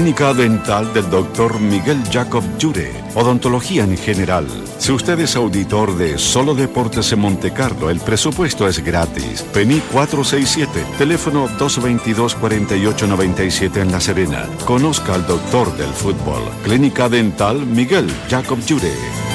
Clínica Dental del Dr. Miguel Jacob Llure. Odontología en general. Si usted es auditor de Solo Deportes en Montecarlo, el presupuesto es gratis. PENI 467, teléfono 222-4897 en La Serena. Conozca al doctor del fútbol. Clínica Dental Miguel Jacob Llure.